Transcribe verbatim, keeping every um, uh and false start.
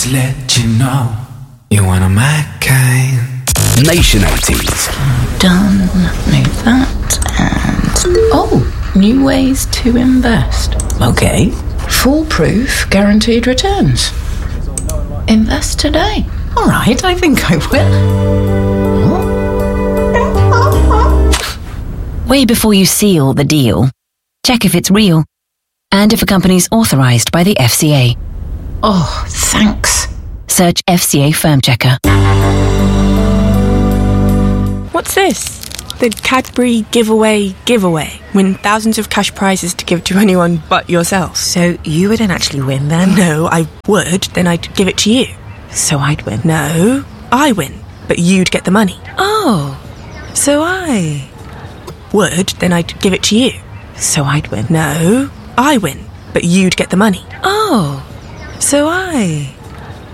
just let you know you're one of my kind. Nation eighties. Done. Move that. And... Oh, new ways to invest. Okay. Foolproof guaranteed returns. Invest today. All right, I think I will. Way before you seal the deal, check if it's real and if a company's authorized by the F C A. Oh, thanks. Search F C A Firm Checker. What's this? The Cadbury giveaway giveaway. Win thousands of cash prizes to give to anyone but yourself. So you wouldn't actually win then? No, I would, then I'd give it to you. So I'd win? No, I win, but you'd get the money. Oh, so I... Would, then I'd give it to you. So I'd win? No, I win, but you'd get the money. Oh, so I...